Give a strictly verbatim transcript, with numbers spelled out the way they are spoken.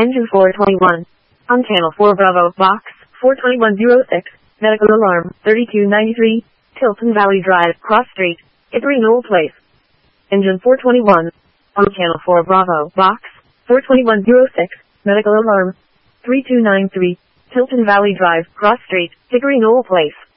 Engine four twenty-one. On channel four Bravo, box four twenty-one oh six, medical alarm thirty-two ninety-three, Tilton Valley Drive, Cross Street, Hickory Knoll Place. Engine four twenty-one. On channel four Bravo, box four twenty-one oh six, medical alarm three two nine three, Tilton Valley Drive, Cross Street, Hickory Knoll Place.